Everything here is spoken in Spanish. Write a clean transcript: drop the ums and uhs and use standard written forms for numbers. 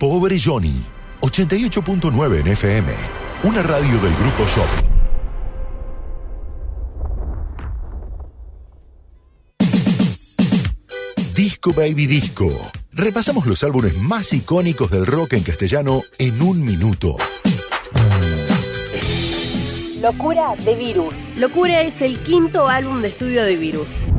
Pobre Johnny, 88.9 en FM, una radio del Grupo Shopping. Disco Baby Disco. Repasamos los álbumes más icónicos del rock en castellano en un minuto. Locura de Virus. Locura es el quinto álbum de estudio de Virus.